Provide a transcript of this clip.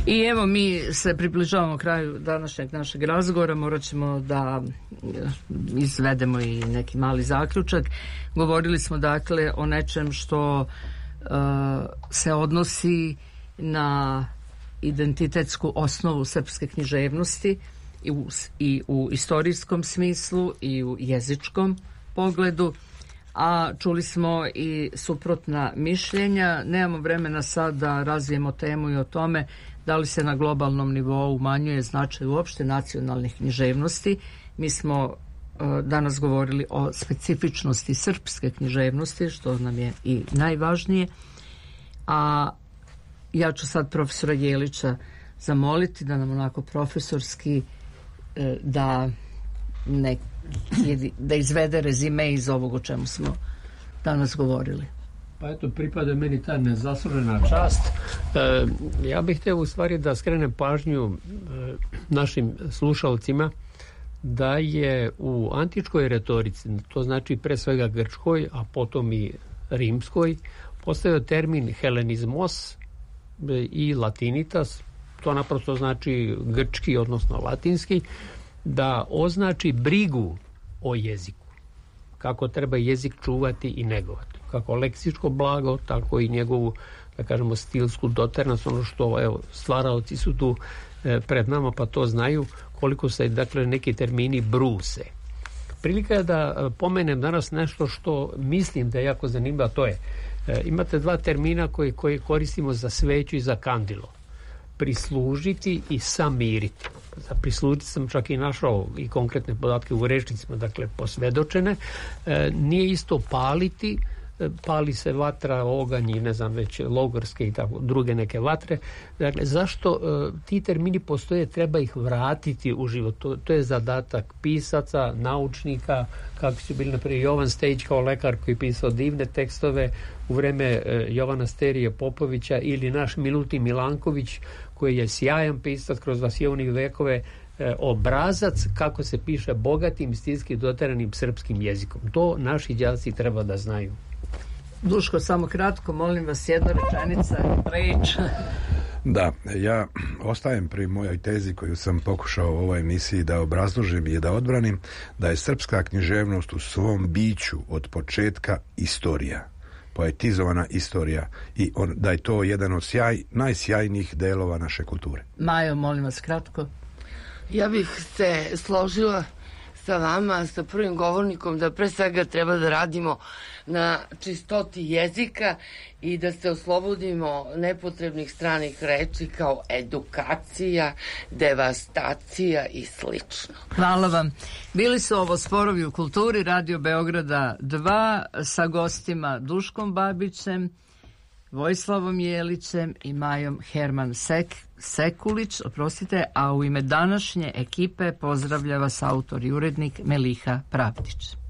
I evo, mi se približavamo kraju današnjeg našeg razgovora, morat ćemo da izvedemo i neki mali zaključak. Govorili smo dakle o nečem što se odnosi na identitetsku osnovu srpske književnosti i u istorijskom smislu i u jezičkom pogledu, a čuli smo i suprotna mišljenja. Nemamo vremena sad da razvijemo temu i o tome da li se na globalnom nivou umanjuje značaj uopšte nacionalnih književnosti. Mi smo danas govorili o specifičnosti srpske književnosti, što nam je i najvažnije. A ja ću sad profesora Jelića zamoliti da nam onako profesorski da izvede rezime iz ovog o čemu smo danas govorili. Pa eto, pripada meni ta nezaslužena čast. Ja bih htio u stvari da skrenem pažnju našim slušalcima da je u antičkoj retorici, to znači pre svega grčkoj, a potom i rimskoj, postojao termin helenizmos i latinitas, to naprosto znači grčki, odnosno latinski, da označi brigu o jeziku. Kako treba jezik čuvati i negovati. Kako leksičko blago, tako i njegovu, da kažemo, stilsku doternost, ono što, evo, stvaraoci su tu pred nama, pa to znaju koliko se, dakle, neki termini bruse. Prilika je da pomenem danas nešto što mislim da je jako zanimljivo, a to je, imate dva termina koji koristimo za sveću i za kandilo. Prislužiti i samiriti. Za prislužiti sam čak i našao i konkretne podatke u rečnicima, dakle posvedočene. Nije isto paliti, pali se vatra, oganj i ne znam već logorske i tako druge neke vatre. Dakle, zašto ti termini postoje, treba ih vratiti u život. To je zadatak pisaca, naučnika, kako su bili naprijed Jovan Stejić kao lekar koji pisao divne tekstove u vreme Jovana Sterije Popovića ili naš Milutin Milanković koji je sjajan pisac kroz vasijovnih vekove, obrazac kako se piše bogatim, stilski doteranim srpskim jezikom. To naši đaci treba da znaju. Duško, samo kratko, molim vas, jedna rečenica, reč. Da, ja ostajem pri mojoj tezi koju sam pokušao u ovoj emisiji da obrazložim i da odbranim, da je srpska književnost u svom biću od početka istorija, poetizovana istorija i da je to jedan od najsjajnijih delova naše kulture. Majo, molim vas, kratko. Ja bih se složila sa vama, sa prvim govornikom, da pre svega treba da radimo na čistoti jezika i da se oslobodimo nepotrebnih stranih reči kao edukacija, devastacija i slično. Hvala vam. Bili su ovo Sporovi u kulturi, Radio Beograda 2 sa gostima Duškom Babićem, Vojislavom Jelićem i Majom Herman Sekulić, a u ime današnje ekipe pozdravlja vas autor i urednik Meliha Pravdić.